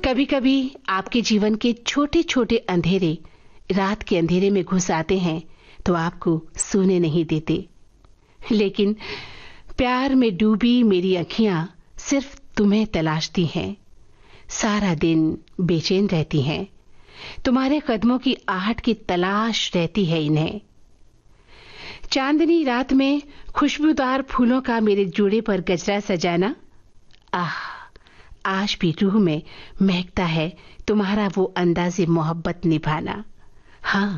कभी कभी आपके जीवन के छोटे छोटे अंधेरे रात के अंधेरे में घुस आते हैं तो आपको सोने नहीं देते, लेकिन प्यार में डूबी मेरी आँखियां सिर्फ तुम्हें तलाशती हैं। सारा दिन बेचैन रहती हैं, तुम्हारे कदमों की आहट की तलाश रहती है इन्हें। चांदनी रात में खुशबूदार फूलों का मेरे जूड़े पर गजरा सजाना, आह, आज भी रूह में महकता है तुम्हारा वो अंदाज़े मोहब्बत निभाना। हाँ,